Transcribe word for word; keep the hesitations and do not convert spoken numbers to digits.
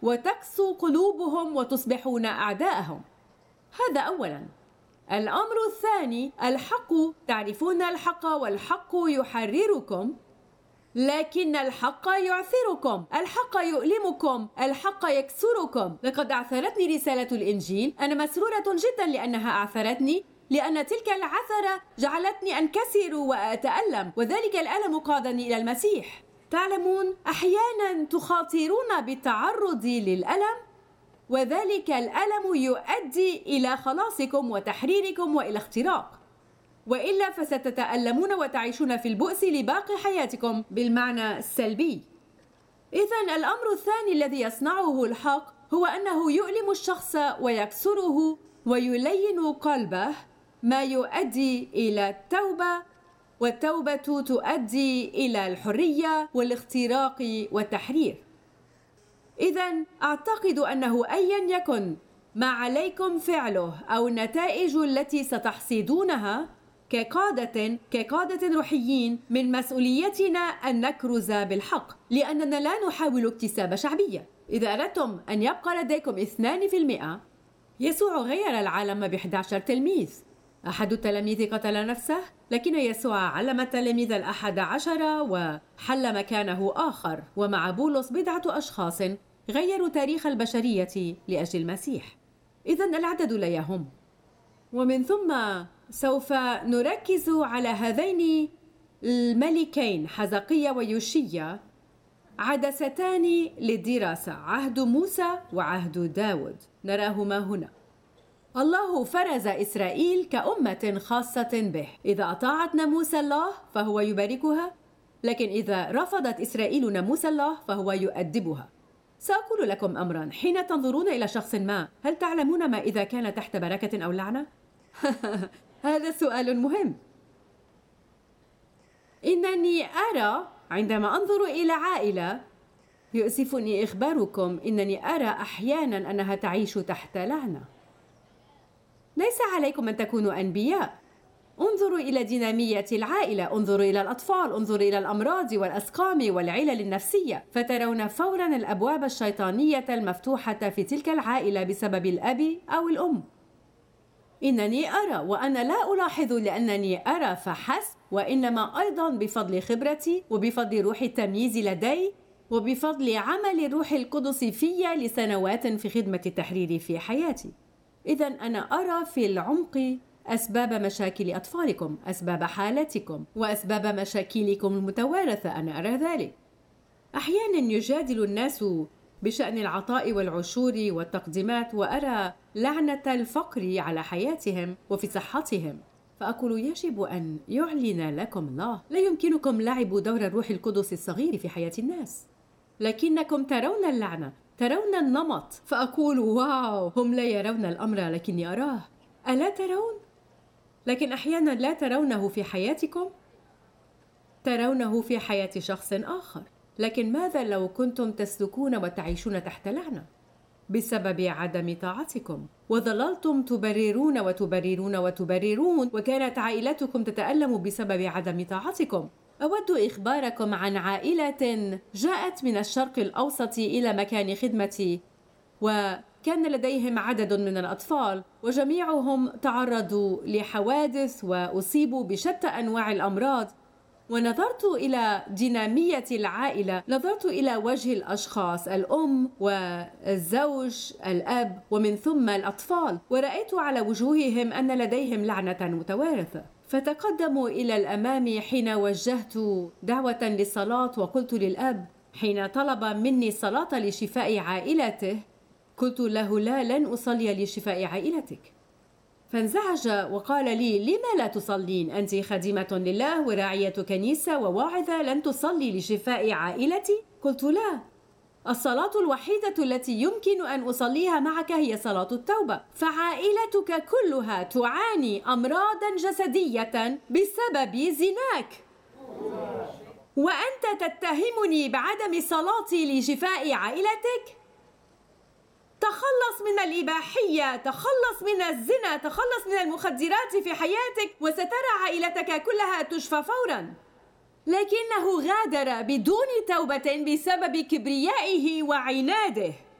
وتقسو قلوبهم وتصبحون أعداءهم. هذا أولاً. الأمر الثاني، الحق، تعرفون الحق والحق يحرركم، لكن الحق يعثركم، الحق يؤلمكم، الحق يكسركم. لقد أعثرتني رسالة الإنجيل. أنا مسرورة جدا لأنها أعثرتني، لأن تلك العثرة جعلتني أنكسر وأتألم، وذلك الألم قادني إلى المسيح. تعلمون، أحيانا تخاطرون بالتعرض للألم، وذلك الألم يؤدي إلى خلاصكم وتحريركم وإلى اختراق، وإلا فستتألمون وتعيشون في البؤس لباقي حياتكم بالمعنى السلبي. إذن الأمر الثاني الذي يصنعه الحق هو أنه يؤلم الشخص ويكسره ويلين قلبه، ما يؤدي إلى التوبة، والتوبة تؤدي إلى الحرية والاختراق والتحرير. إذن أعتقد أنه أيا يكن ما عليكم فعله أو النتائج التي ستحصدونها كقادة كقادة روحيين، من مسؤوليتنا أن نكرز بالحق، لأننا لا نحاول اكتساب شعبية. إذا أردتم أن يبقى لديكم اثنان في المئة، يسوع غير العالم بإحدى عشر تلميذ. أحد التلاميذ قتل نفسه، لكن يسوع علم التلاميذ الأحد عشر وحل مكانه آخر، ومع بولس بضعة أشخاص غيروا تاريخ البشرية لأجل المسيح. إذن العدد لا يهم. ومن ثم سوف نركز على هذين الملكين، حزقية ويوشيا، عدستان للدراسة، عهد موسى وعهد داود. نراهما هنا. الله فرز إسرائيل كأمة خاصة به. إذا أطاعت ناموس الله فهو يباركها، لكن إذا رفضت إسرائيل ناموس الله فهو يؤدبها. سأقول لكم أمرا، حين تنظرون إلى شخص ما، هل تعلمون ما إذا كان تحت بركة أو لعنة؟ هذا سؤال مهم. إنني أرى عندما أنظر إلى عائلة، يؤسفني إخباركم، إنني أرى أحيانا أنها تعيش تحت لعنة. ليس عليكم أن تكونوا أنبياء. انظروا إلى دينامية العائلة، انظروا إلى الأطفال، انظروا إلى الأمراض والأسقام والعلل النفسية، فترون فورا الأبواب الشيطانية المفتوحة في تلك العائلة بسبب الأب أو الأم. إنني أرى، وأنا لا ألاحظ لأنني أرى فحسب، وإنما أيضا بفضل خبرتي وبفضل روح التمييز لدي وبفضل عمل الروح القدس في لسنوات في خدمة التحرير في حياتي. إذن أنا أرى في العمق أسباب مشاكل أطفالكم، أسباب حالتكم، وأسباب مشاكلكم المتوارثة. أنا أرى ذلك. أحيانا يجادل الناس بشأن العطاء والعشور والتقديمات، وأرى لعنة الفقر على حياتهم وفي صحتهم، فأقول يجب أن يعلن لكم الله. لا يمكنكم لعب دور الروح القدس الصغير في حياة الناس، لكنكم ترون اللعنة، ترون النمط، فأقول واو، هم لا يرون الأمر لكني أراه. ألا ترون؟ لكن أحيانا لا ترونه في حياتكم، ترونه في حياة شخص آخر. لكن ماذا لو كنتم تسلكون وتعيشون تحت لعنة بسبب عدم طاعتكم، وظللتم تبررون وتبررون وتبررون، وكانت عائلتكم تتألم بسبب عدم طاعتكم؟ أود إخباركم عن عائلة جاءت من الشرق الأوسط إلى مكان خدمتي، وكان لديهم عدد من الأطفال، وجميعهم تعرضوا لحوادث وأصيبوا بشتى أنواع الأمراض. ونظرت إلى دينامية العائلة، نظرت إلى وجه الأشخاص، الأم والزوج، الأب، ومن ثم الأطفال، ورأيت على وجوههم أن لديهم لعنة متوارثة. فتقدموا إلى الأمام حين وجهت دعوة للصلاة، وقلت للأب حين طلب مني الصلاة لشفاء عائلته، قلت له لا، لن أصلي لشفاء عائلتك. فانزعج وقال لي لما لا تصلين؟ أنت خادمة لله وراعية كنيسة وواعظة، لن تصلي لشفاء عائلتي؟ قلت لا، الصلاة الوحيدة التي يمكن أن أصليها معك هي صلاة التوبة، فعائلتك كلها تعاني أمراضا جسدية بسبب زناك، وأنت تتهمني بعدم صلاتي لشفاء عائلتك؟ تخلص من الإباحية، تخلص من الزنا، تخلص من المخدرات في حياتك، وسترى عائلتك كلها تشفى فورا. لكنه غادر بدون توبة بسبب كبريائه وعناده.